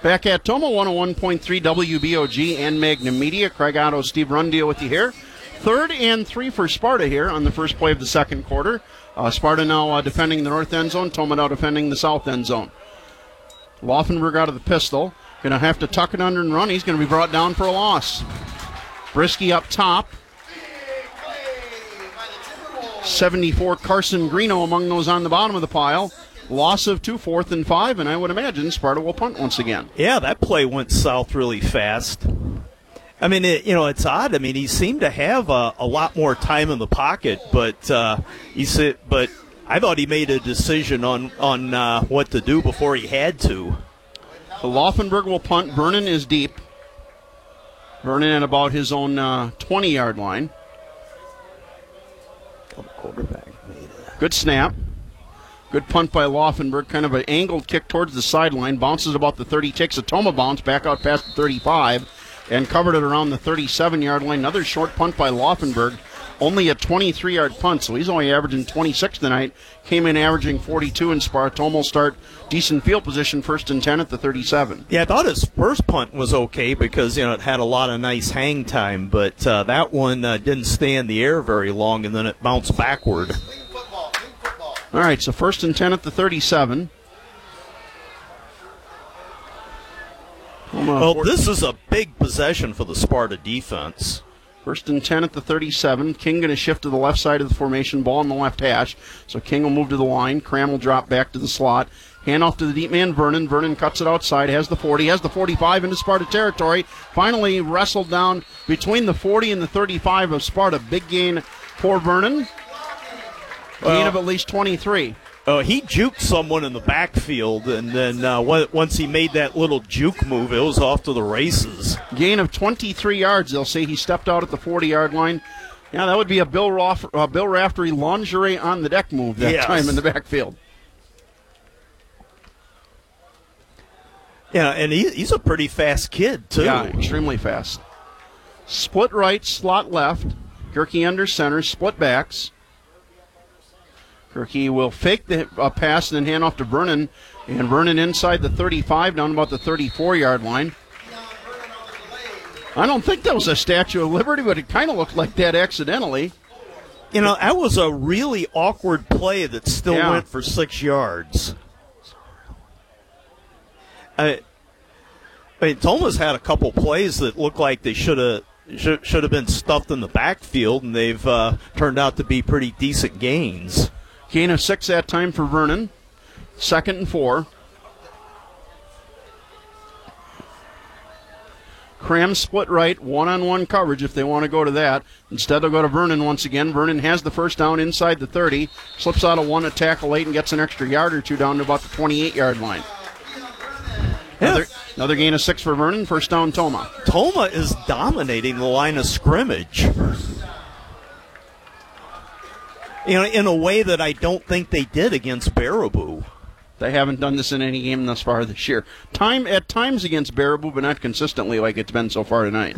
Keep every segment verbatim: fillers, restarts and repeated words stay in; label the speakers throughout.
Speaker 1: Back at Tomah, one oh one point three W B O G and Magnum Media. Craig Otto, Steve Rundeal with you here. Third and three for Sparta here on the first play of the second quarter. Uh, Sparta now uh, defending the north end zone. Tomah now defending the south end zone. Laufenberg out of the pistol. Going to have to tuck it under and run. He's going to be brought down for a loss. Brisky up top. seventy-four Carson Greeno among those on the bottom of the pile. Loss of two, fourth and five, and I would imagine Sparta will punt once again.
Speaker 2: Yeah, that play went south really fast. I mean, it, you know, it's odd. I mean, he seemed to have a, a lot more time in the pocket, but uh, he said, but I thought he made a decision on on uh, what to do before he had to.
Speaker 1: So Laufenberg will punt. Vernon is deep. Vernon at about his own uh, twenty-yard line.
Speaker 2: Quarterback made a
Speaker 1: good snap. Good punt by Laufenberg. Kind of an angled kick towards the sideline. Bounces about the thirty. Takes a Tomah bounce back out past the thirty-five. And covered it around the thirty-seven-yard line. Another short punt by Laufenberg. Only a twenty-three-yard punt, so he's only averaging twenty-six tonight. Came in averaging forty-two, and Sparta Tomah will start decent field position, first and ten at the thirty-seven.
Speaker 2: Yeah, I thought his first punt was okay because, you know, it had a lot of nice hang time, but uh, that one uh, didn't stay in the air very long, and then it bounced backward.
Speaker 1: All right, so first and ten at the thirty-seven.
Speaker 2: Well, this is a big possession for the Sparta defense.
Speaker 1: First and ten at the thirty-seven. King going to shift to the left side of the formation, ball on the left hash. So King will move to the line. Cram will drop back to the slot. Hand off to the deep man, Vernon. Vernon cuts it outside, has the forty, has the forty-five into Sparta territory. Finally wrestled down between the forty and the thirty-five of Sparta. Big gain for Vernon.
Speaker 2: Well,
Speaker 1: gain of at least twenty-three.
Speaker 2: Uh, he juked someone in the backfield, and then uh, once he made that little juke move, it was off to the races.
Speaker 1: Gain of twenty-three yards. They'll say he stepped out at the forty-yard line. Yeah, that would be a Bill, Roff, uh, Bill Raftery lingerie on the deck move that
Speaker 2: yes.
Speaker 1: time in the backfield.
Speaker 2: Yeah, and he, he's a pretty fast kid, too.
Speaker 1: Yeah, extremely fast. Split right, slot left. Gerke under center, split backs. Gerke will fake the uh, pass and then hand off to Vernon. And Vernon inside the thirty-five, down about the thirty-four-yard line. I don't think that was a Statue of Liberty, but it kind of looked like that accidentally.
Speaker 2: You know, that was a really awkward play that still
Speaker 1: yeah.
Speaker 2: went for six yards. I, I mean, Tomah's had a couple plays that look like they should have should, should have been stuffed in the backfield, and they've uh, turned out to be pretty decent gains.
Speaker 1: Gain of six that time for Vernon. Second and four. Cram split right, one-on-one coverage if they want to go to that. Instead, they'll go to Vernon once again. Vernon has the first down inside the thirty. Slips out of one, a tackle late, and gets an extra yard or two down to about the twenty-eight-yard line. Another, another gain of six for Vernon. First down, Tomah.
Speaker 2: Tomah is dominating the line of scrimmage. You know, in a way that I don't think they did against Baraboo.
Speaker 1: They haven't done this in any game thus far this year. Time at times against Baraboo, but not consistently like it's been so far tonight.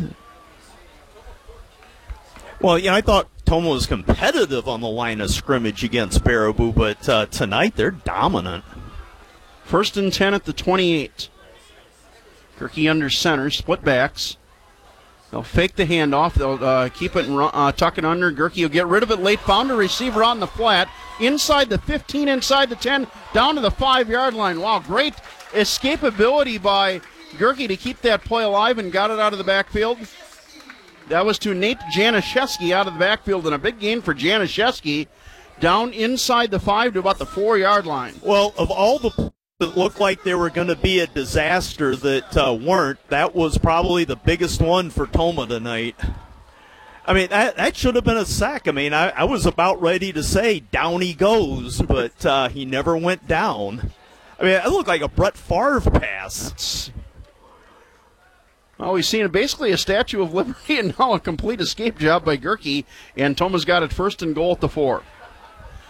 Speaker 2: Well, yeah, I thought Tomah was competitive on the line of scrimmage against Baraboo, but uh, tonight they're dominant.
Speaker 1: First and ten at the twenty-eight. Gerke under center, split backs. They'll fake the handoff. They'll uh, keep it and run, uh, tuck it under. Gerke will get rid of it late. Found a receiver on the flat. Inside the fifteen, inside the ten, down to the five-yard line. Wow, great escapability by Gerke to keep that play alive and got it out of the backfield. That was to Nate Januszewski out of the backfield, and a big gain for Januszewski down inside the five to about the four-yard line.
Speaker 2: Well, of all the that looked like they were going to be a disaster that uh, weren't, that was probably the biggest one for Tomah tonight. I mean, that, that should have been a sack. I mean, I, I was about ready to say down he goes, but uh, he never went down. I mean, it looked like a Brett Favre pass.
Speaker 1: That's, well, we've seen basically a Statue of Liberty and now a complete escape job by Gerke, and Tomah's got it first and goal at the four.